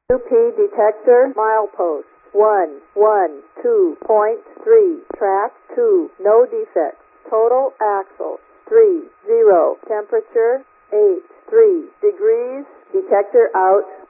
UP detector milepost 112.3, track 2, no defects. Total axle 30, temperature 83 degrees, detector out.